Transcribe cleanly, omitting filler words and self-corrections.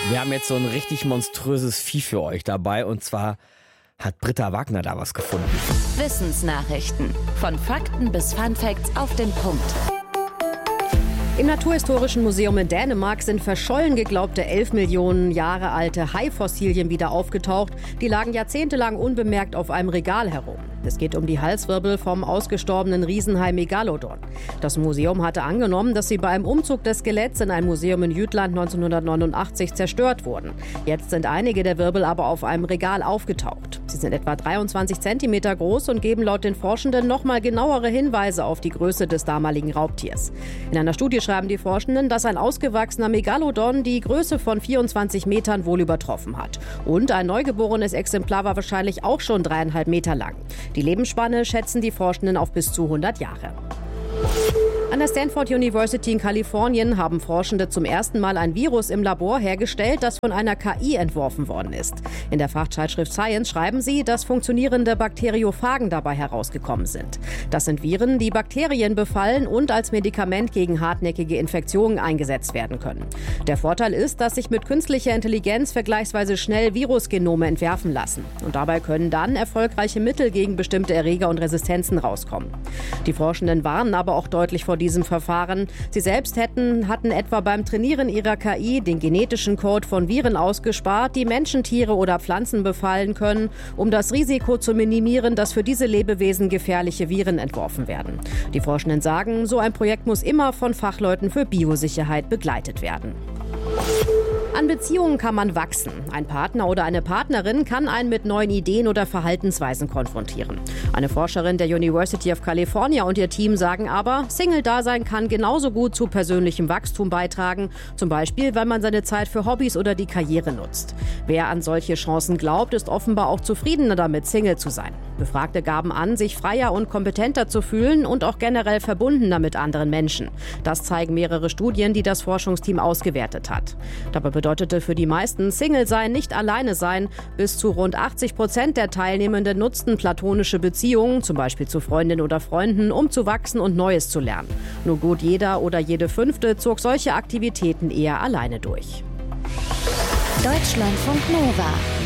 Wir haben jetzt so ein richtig monströses Vieh für euch dabei und zwar hat Britta Wagner da was gefunden. Wissensnachrichten. Von Fakten bis Funfacts auf den Punkt. Im Naturhistorischen Museum in Dänemark sind verschollen geglaubte 11 Millionen Jahre alte Haifossilien wieder aufgetaucht. Die lagen jahrzehntelang unbemerkt auf einem Regal herum. Es geht um die Halswirbel vom ausgestorbenen Riesenhai Megalodon. Das Museum hatte angenommen, dass sie bei einem Umzug des Skeletts in ein Museum in Jütland 1989 zerstört wurden. Jetzt sind einige der Wirbel aber auf einem Regal aufgetaucht. Sie sind etwa 23 Zentimeter groß und geben laut den Forschenden nochmal genauere Hinweise auf die Größe des damaligen Raubtiers. In einer Studie schreiben die Forschenden, dass ein ausgewachsener Megalodon die Größe von 24 Metern wohl übertroffen hat. Und ein neugeborenes Exemplar war wahrscheinlich auch schon 3,5 Meter lang. Die Lebensspanne schätzen die Forschenden auf bis zu 100 Jahre. An der Stanford University in Kalifornien haben Forschende zum ersten Mal ein Virus im Labor hergestellt, das von einer KI entworfen worden ist. In der Fachzeitschrift Science schreiben sie, dass funktionierende Bakteriophagen dabei herausgekommen sind. Das sind Viren, die Bakterien befallen und als Medikament gegen hartnäckige Infektionen eingesetzt werden können. Der Vorteil ist, dass sich mit künstlicher Intelligenz vergleichsweise schnell Virusgenome entwerfen lassen. Und dabei können dann erfolgreiche Mittel gegen bestimmte Erreger und Resistenzen rauskommen. Die Forschenden warnen aber auch deutlich vor diesem Verfahren. Sie selbst hatten etwa beim Trainieren ihrer KI den genetischen Code von Viren ausgespart, die Menschen, Tiere oder Pflanzen befallen können, um das Risiko zu minimieren, dass für diese Lebewesen gefährliche Viren entworfen werden. Die Forschenden sagen, so ein Projekt muss immer von Fachleuten für Biosicherheit begleitet werden. An Beziehungen kann man wachsen. Ein Partner oder eine Partnerin kann einen mit neuen Ideen oder Verhaltensweisen konfrontieren. Eine Forscherin der University of California und ihr Team sagen aber, Single-Dasein kann genauso gut zu persönlichem Wachstum beitragen. Zum Beispiel, weil man seine Zeit für Hobbys oder die Karriere nutzt. Wer an solche Chancen glaubt, ist offenbar auch zufriedener damit, Single zu sein. Befragte gaben an, sich freier und kompetenter zu fühlen und auch generell verbundener mit anderen Menschen. Das zeigen mehrere Studien, die das Forschungsteam ausgewertet hat. Dabei bedeutete für die meisten Single sein nicht alleine sein. Bis zu rund 80% der Teilnehmenden nutzten platonische Beziehungen, zum Beispiel zu Freundinnen oder Freunden, um zu wachsen und Neues zu lernen. Nur gut jeder oder jede Fünfte zog solche Aktivitäten eher alleine durch. Deutschlandfunk Nova